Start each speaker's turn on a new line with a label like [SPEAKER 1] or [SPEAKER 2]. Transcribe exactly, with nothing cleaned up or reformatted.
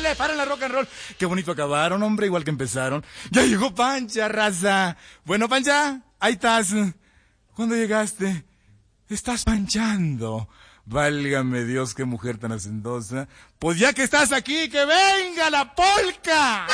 [SPEAKER 1] párale, párale, rock and roll. Qué bonito acabaron, hombre, igual que empezaron. Ya llegó Pancha, raza. Bueno, Pancha, ahí estás. ¿Cuándo llegaste? Estás panchando. Válgame Dios, qué mujer tan hacendosa. Pues ya que estás aquí, que venga la polca.